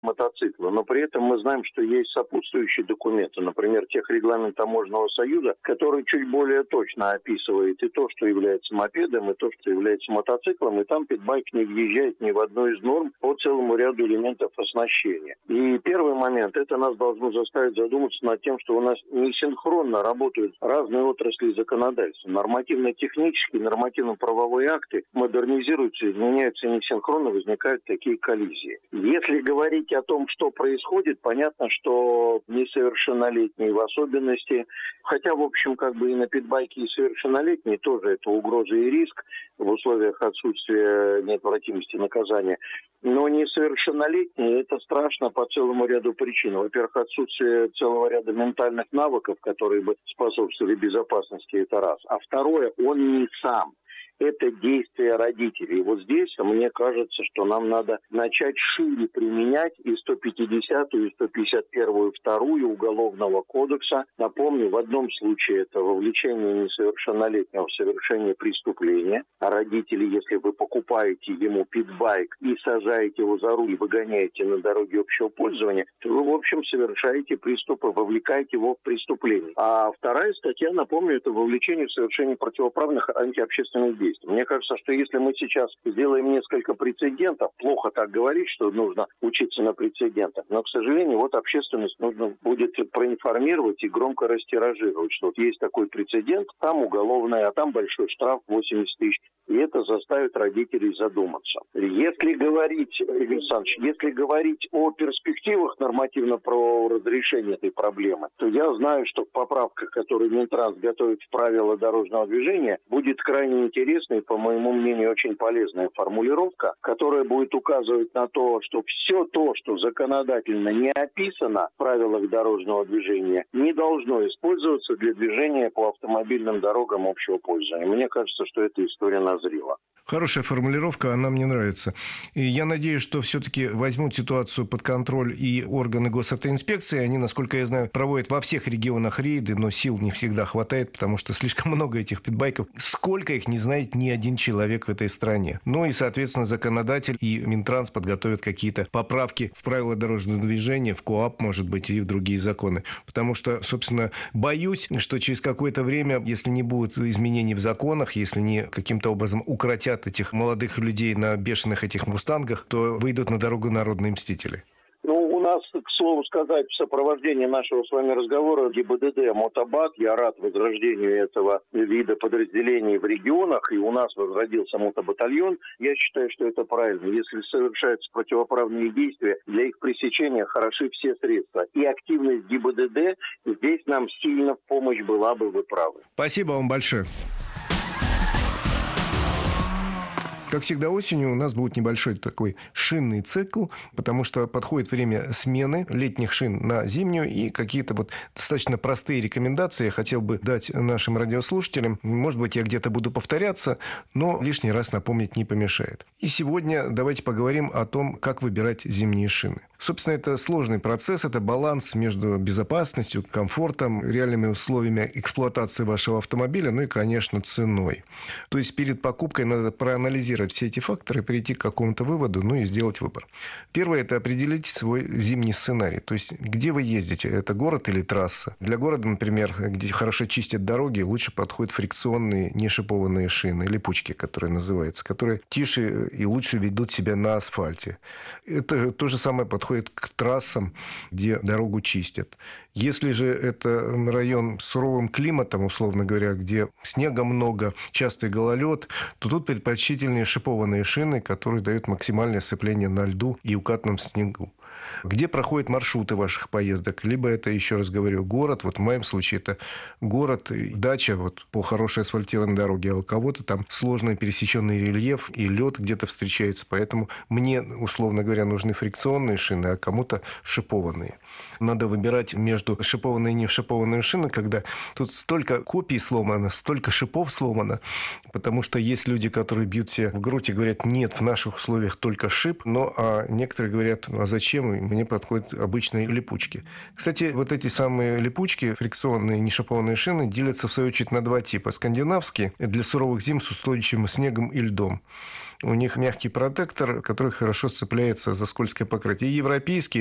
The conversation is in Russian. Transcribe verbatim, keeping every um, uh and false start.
мотоцикла, но при этом мы знаем, что есть сопутствующие документы, например, техрегламент Таможенного союза, который чуть более точно описывает и то, что является мопедом, и то, что является мотоциклом, и там питбайк не въезжает ни в одну из норм по целому ряду элементов оснащения. И первый момент, это нас должно заставить задуматься над тем, что у нас несинхронно работают разные отрасли законодательства. Нормативно-технические, нормативно-правовые акты модернизируются, изменяются несинхронно, возникают такие коллизии. Если говорить о том, что происходит, понятно, что несовершеннолетние в особенности, хотя, в общем, как бы и на питбайке и совершеннолетние тоже это угроза и риск в условиях отсутствия неотвратимости наказания. Но несовершеннолетние это страшно по целому ряду причин. Во-первых, отсутствие целого ряда ментальных навыков, которые бы способствовали безопасности, это раз. А второе, он не сам. Это действия родителей. И вот здесь, мне кажется, что нам надо начать шире применять и сто пятидесятую, и сто пятьдесят первую, вторую Уголовного кодекса. Напомню, в одном случае это вовлечение несовершеннолетнего в совершение преступления. А родители, если вы покупаете ему питбайк и сажаете его за руль, выгоняете на дороге общего пользования, то вы, в общем, совершаете приступы, вовлекаете его в преступление. А вторая статья, напомню, это вовлечение в совершение противоправных антиобщественных действий. Мне кажется, что если мы сейчас сделаем несколько прецедентов, плохо так говорить, что нужно учиться на прецедентах, но, к сожалению, вот общественность нужно будет проинформировать и громко растиражировать, что вот есть такой прецедент, там уголовное, а там большой штраф восемьдесят тысяч. И это заставит родителей задуматься. Если говорить, Игорь Александрович, если говорить о перспективах нормативно-правового разрешения этой проблемы, то я знаю, что в поправках, которые Минтранс готовит в правила дорожного движения, будет крайне интересная и, по моему мнению, очень полезная формулировка, которая будет указывать на то, что все то, что законодательно не описано в правилах дорожного движения, не должно использоваться для движения по автомобильным дорогам общего пользования. Мне кажется, что эта история назрела. Хорошая формулировка, она мне нравится. И я надеюсь, что все-таки возьмут ситуацию под контроль и органы госавтоинспекции. Они, насколько я знаю, проводят во всех регионах рейды, но сил не всегда хватает, потому что слишком много этих питбайков. Сколько их не знает ни один человек в этой стране. Ну и, соответственно, законодатель и Минтранс подготовят какие-то поправки в правила дорожного движения, в КоАП, может быть, и в другие законы. Потому что, собственно, боюсь, что через какое-то время, если не будет изменений в законах, если не каким-то образом укротят этих молодых людей на бешеных этих мустангах, то выйдут на дорогу народные мстители. Ну, у нас, к слову сказать, в сопровождении нашего с вами разговора ГИБДД «Мотобат». Я рад возрождению этого вида подразделений в регионах, и у нас возродился мотобатальон. Я считаю, что это правильно. Если совершаются противоправные действия, для их пресечения хороши все средства. И активность ГИБДД здесь нам сильно в помощь была бы, вы правы. Спасибо вам большое. Как всегда осенью у нас будет небольшой такой шинный цикл, потому что подходит время смены летних шин на зимнюю, и какие-то вот достаточно простые рекомендации я хотел бы дать нашим радиослушателям. Может быть, я где-то буду повторяться, но лишний раз напомнить не помешает. И сегодня давайте поговорим о том, как выбирать зимние шины. Собственно, это сложный процесс, это баланс между безопасностью, комфортом, реальными условиями эксплуатации вашего автомобиля, ну и, конечно, ценой. То есть перед покупкой надо проанализировать все эти факторы, прийти к какому-то выводу, ну и сделать выбор. Первое – это определить свой зимний сценарий. То есть, где вы ездите? Это город или трасса? Для города, например, где хорошо чистят дороги, лучше подходят фрикционные, нешипованные шины, липучки, которые называются, которые тише и лучше ведут себя на асфальте. Это то же самое подходит к трассам, где дорогу чистят. Если же это район с суровым климатом, условно говоря, где снега много, частый гололед, то тут предпочтительнее шипованные шины, которые дают максимальное сцепление на льду и укатанном снегу. Где проходят маршруты ваших поездок? Либо это, еще раз говорю, город. Вот в моем случае это город, дача вот по хорошей асфальтированной дороге, а у кого-то там сложный пересеченный рельеф и лед где-то встречается. Поэтому мне, условно говоря, нужны фрикционные шины, а кому-то шипованные. Надо выбирать между шипованной и не шипованной шиной, когда тут столько копий сломано, столько шипов сломано, потому что есть люди, которые бьют себя в грудь и говорят, нет, в наших условиях только шип, но а некоторые говорят, а зачем? проблемы, мне подходят обычные липучки. Кстати, вот эти самые липучки, фрикционные нешипованные шины, делятся, в свою очередь, на два типа. Скандинавские для суровых зим с устойчивым снегом и льдом. У них мягкий протектор, который хорошо сцепляется за скользкое покрытие. И европейские